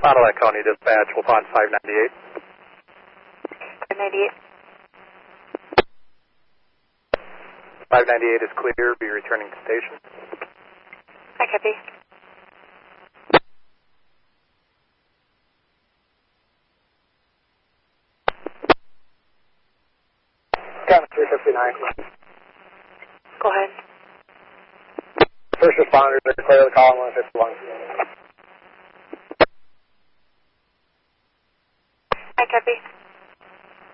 Fond du Lac County Dispatch, we'll find 598. 598. 598 is clear, be returning to station. I copy. County 359. Go ahead. First responders are clear the column 151. I copy.